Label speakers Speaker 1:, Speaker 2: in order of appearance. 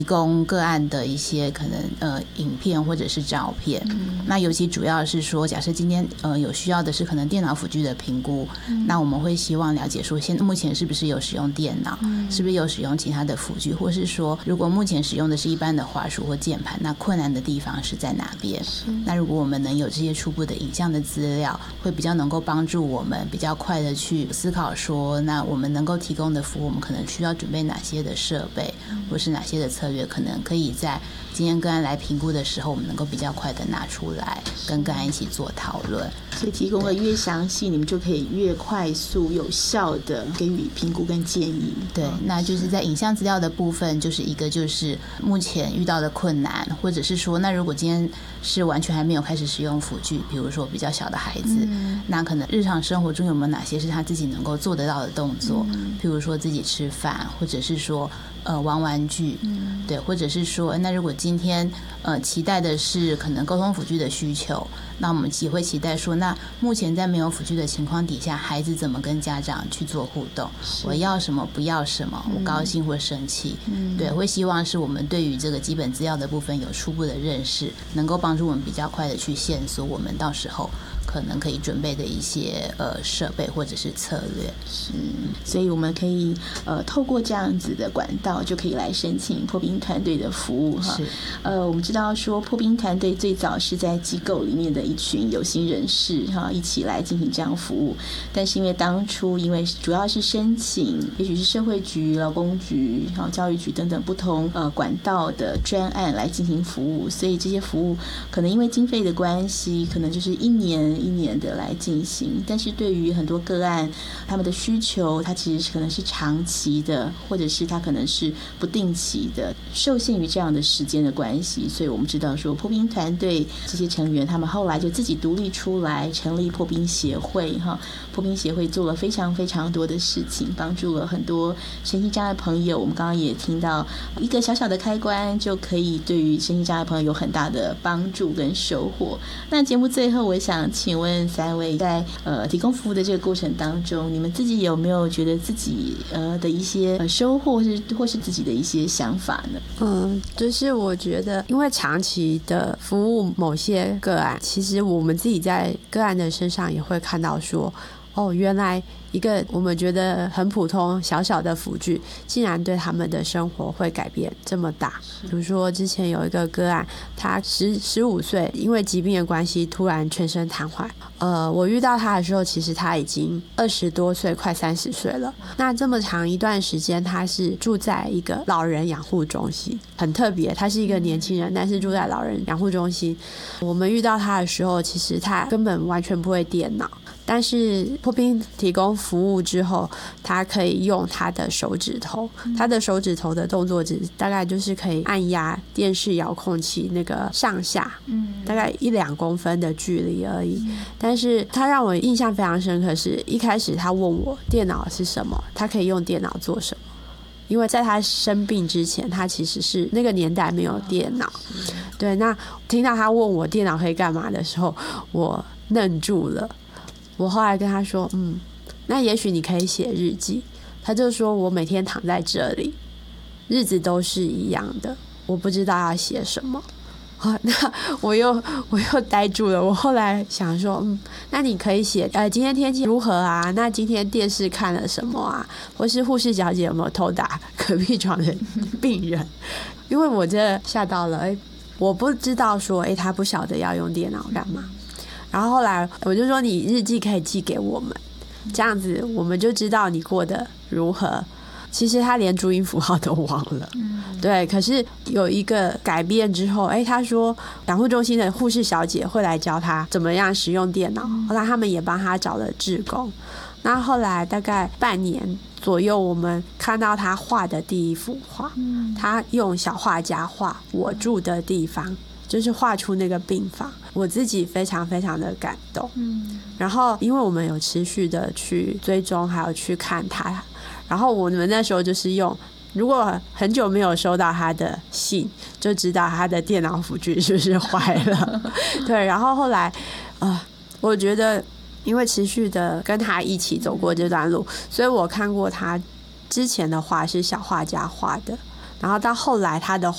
Speaker 1: 供个案的一些可能影片或者是照片。那尤其主要是说，假设今天有需要的是可能电脑辅具的评估，那我们会希望了解说目前是不是有使用电脑，是不是有使用其他的辅具，或是说如果目前使用的是一般的滑鼠或键盘，那困难的地方是在哪边。那如果我们能有这些初步的影像的资料，会比较能够帮助我们比较快的去思考说，那我们能够提供的服务，我们可能需要准备哪些的设备，或是哪些的策略，可能可以在今天个案来评估的时候，我们能够比较快的拿出来跟个案一起做讨论。
Speaker 2: 所以提供的越详细，你们就可以越快速有效的给予评估跟建议。
Speaker 1: 对，那就是在影像资料的部分，就是一个就是目前遇到的困难，或者是说，那如果今天是完全还没有开始使用辅具，比如说比较小的孩子，那可能日常生活中有没有哪些是他自己能够做得到的动作，譬如说自己吃饭，或者是说玩玩具，对，或者是说那如果今天期待的是可能沟通辅具的需求，那我们也会期待说，那目前在没有辅具的情况底下，孩子怎么跟家长去做互动，我要什么不要什么，我高兴或生气，对，会希望是我们对于这个基本资料的部分有初步的认识，能够帮助我们比较快的去线索我们到时候可能可以准备的一些设备或者是策略。
Speaker 2: 所以我们可以透过这样子的管道就可以来申请破冰团队的服务哈。我们知道说破冰团队最早是在机构里面的一群有心人士哈一起来进行这样服务，但是因为当初因为主要是申请也许是社会局、劳工局、教育局等等不同管道的专案来进行服务，所以这些服务可能因为经费的关系，可能就是一年一年的来进行，但是对于很多个案他们的需求，它其实可能是长期的，或者是它可能是不定期的，受限于这样的时间的关系，所以我们知道说破冰团队这些成员他们后来就自己独立出来成立破冰协会哈。破冰协会做了非常非常多的事情，帮助了很多身心障碍朋友。我们刚刚也听到一个小小的开关就可以对于身心障碍朋友有很大的帮助跟收获。那节目最后我想请问三位，在提供服务的这个过程当中，你们自己有没有觉得自己的一些收获或是自己的一些想法呢？
Speaker 3: 就是我觉得因为长期的服务某些个案，其实我们自己在个案的身上也会看到说，原来一个我们觉得很普通小小的辅具竟然对他们的生活会改变这么大。比如说之前有一个个案，他15岁因为疾病的关系突然全身瘫痪，我遇到他的时候其实他已经20多岁快30岁了。那这么长一段时间他是住在一个老人养护中心，很特别，他是一个年轻人但是住在老人养护中心。我们遇到他的时候其实他根本完全不会电脑，但是破冰提供服务之后，他可以用他的手指头，他的手指头的动作大概就是可以按压电视遥控器那个上下，大概1-2公分的距离而已。但是他让我印象非常深刻是，一开始他问我电脑是什么，他可以用电脑做什么。因为在他生病之前，他其实是那个年代没有电脑。对，那听到他问我电脑可以干嘛的时候，我愣住了。我后来跟他说那也许你可以写日记。他就说我每天躺在这里，日子都是一样的，我不知道要写什么。那我又呆住了。我后来想说那你可以写今天天气如何啊，那今天电视看了什么啊，或是护士小姐有没有偷打隔壁床的病人。因为我这吓到了，我不知道说他不晓得要用电脑干嘛。然后后来我就说你日记可以寄给我们，这样子我们就知道你过得如何。其实他连注音符号都忘了，对。可是有一个改变之后，他说养护中心的护士小姐会来教他怎么样使用电脑，后来他们也帮他找了志工。那后来大概半年左右，我们看到他画的第一幅画，他用小画家画我住的地方，就是画出那个病房。我自己非常非常的感动。然后因为我们有持续的去追踪还有去看他，然后我们那时候就是用，如果很久没有收到他的信，就知道他的电脑辅具是不是坏了。对，然后后来我觉得因为持续的跟他一起走过这段路，所以我看过他之前的画是小画家画的，然后到后来他的